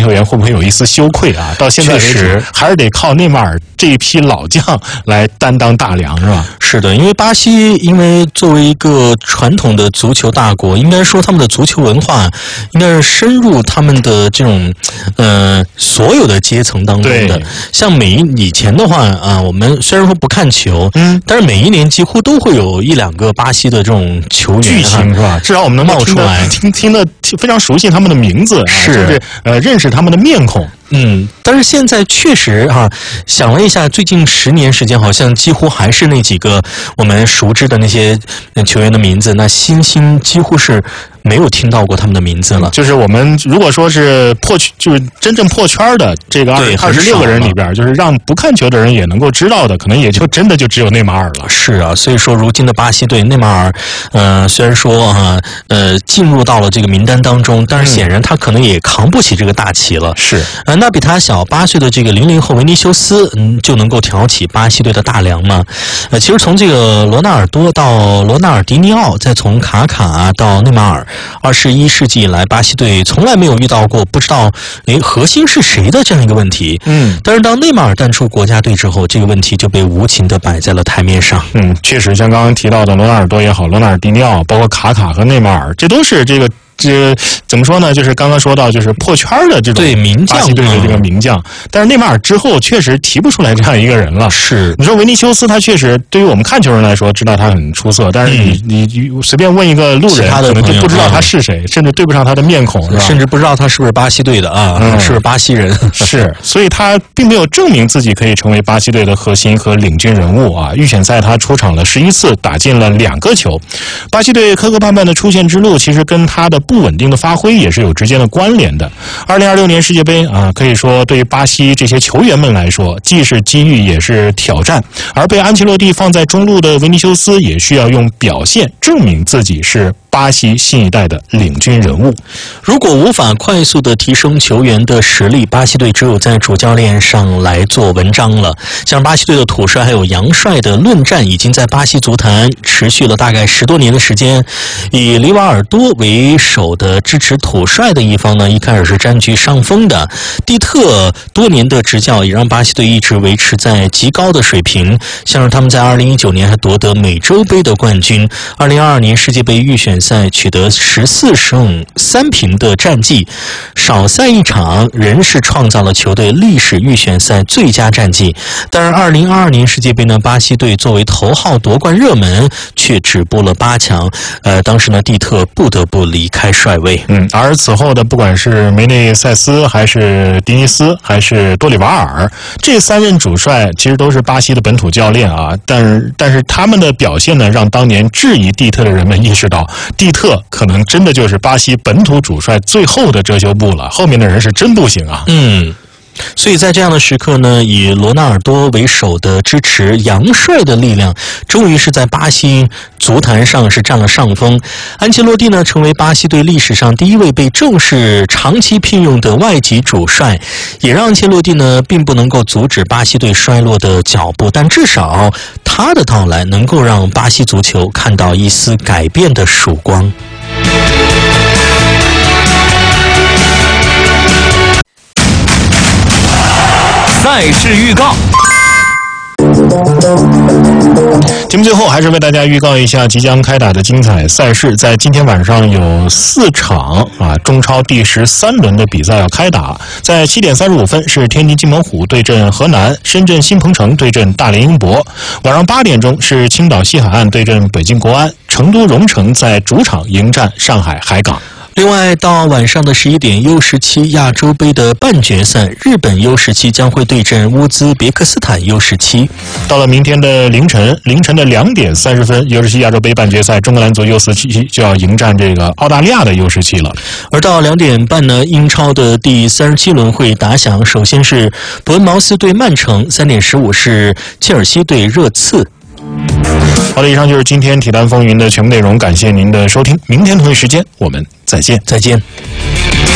球员会不会有一丝羞愧啊？到现在为止，还是得靠内马尔这一批老将来担当大梁，是吧？ 是的，因为巴西，因为作为一个传统的足球大国，应该说他们的足球文化应该是深入他们的这种所有的阶层当中的。像以前的话啊，我们虽然说不看球，但是每一年几乎都会有一两个巴西的这种球员巨星是吧？至少我们能冒出来， 听得非常熟悉他们的名字，甚至认识他们的面孔。 但是现在确实想了一下，最近10年时间，好像几乎还是那几个我们熟知的那些球员的名字，那新星几乎是没有听到过他们的名字了。 就是我们如果说是就是真正破圈的这个26个人里边，就是让不看球的人也能够知道的，可能也就真的就只有内马尔了。 是啊，所以说如今的巴西队内马尔，虽然说进入到了这个名单当中，但是显然他可能也扛不起这个大旗了。 是那比他小8岁的这个00后维尼修斯，就能够挑起巴西队的大梁吗？其实从这个罗纳尔多到罗纳尔迪尼奥，再从卡卡到内马尔，21世纪以来，巴西队从来没有遇到过不知道核心是谁的这样一个问题。但是当内马尔淡出国家队之后，这个问题就被无情地摆在了台面上。 确实，像刚刚提到的罗纳尔多也好，罗纳尔迪尼奥，包括卡卡和内马尔，这都是这怎么说呢？就是刚刚说到，就是破圈的这种名将， 巴西队的这个名将。但是内马尔之后确实提不出来这样一个人了。 是， 你说维尼修斯，他确实对于我们看球人来说，知道他很出色，但是你随便问一个路人，可能就不知道他是谁，甚至对不上他的面孔，是吧？ 甚至不知道他是不是巴西队的是不是巴西人？ 是，所以他并没有证明自己可以成为巴西队的核心和领军人物啊。预选赛他出场了11次，打进了2个球。巴西队磕磕绊绊的出线之路，其实跟他的不稳定的发挥也是有直接的关联的。2026年世界杯可以说对于巴西这些球员们来说，既是机遇也是挑战。而被安切洛蒂放在中路的维尼修斯，也需要用表现证明自己是巴西新一代的领军人物。 如果无法快速的提升球员的实力，巴西队只有在主教练上来做文章了。像巴西队的土帅还有洋帅的论战，已经在巴西足坛持续了大概10多年的时间。以里瓦尔多为首的支持土帅的一方呢，一开始是占据上风的。蒂特多年的执教也让巴西队一直维持在极高的水平，像是他们在2019年还夺得美洲杯的冠军，2022年世界杯预选赛取得14胜3平的战绩，少赛一场，仍是创造了球队历史预选赛最佳战绩。但是2022年世界杯呢，巴西队作为头号夺冠热门，却止步了8强。当时呢，蒂特不得不离开帅位。 而此后的不管是梅内塞斯，还是迪尼斯，还是多里瓦尔，这3任主帅其实都是巴西的本土教练啊。但是他们的表现呢，让当年质疑蒂特的人们意识到，蒂特可能真的就是巴西本土主帅最后的遮羞布了，后面的人是真不行啊。 所以在这样的时刻呢，以罗纳尔多为首的支持洋帅的力量，终于是在巴西足坛上是占了上风。安切洛蒂呢，成为巴西队历史上第一位被正式长期聘用的外籍主帅，也让安切洛蒂呢并不能够阻止巴西队衰落的脚步，但至少他的到来能够让巴西足球看到一丝改变的曙光。 赛事预告。 节目最后还是为大家预告一下即将开打的精彩赛事。在今天晚上有4场中超第13轮的比赛要开打。在7点35分是天津津门虎对阵河南，深圳新鹏城对阵大连英博。晚上8点钟是青岛西海岸对阵北京国安，成都蓉城在主场迎战上海海港。 另外，到晚上的11点 U17 亚洲杯的半决赛，日本 U17 将会对阵乌兹别克斯坦 U17。 到了明天的凌晨的2点30分 U17 亚洲杯半决赛，中国男足 U17 就要迎战这个澳大利亚的 U17 了。而到2点半呢，英超的第37轮会打响，首先是伯恩茅斯对曼城，3点15是切尔西对热刺。好的，以上就是今天体坛风云的全部内容，感谢您的收听，明天同一时间我们再见。